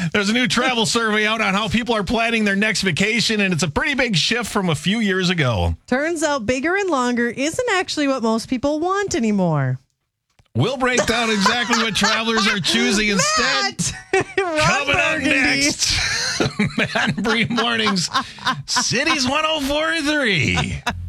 There's a new travel survey out on how people are planning their next vacation, and it's a pretty big shift from a few years ago. Turns out bigger and longer isn't actually what most people want anymore. We'll break down exactly what travelers are choosing instead. Coming up next. Matt and Bree Mornings, Cities 104.3.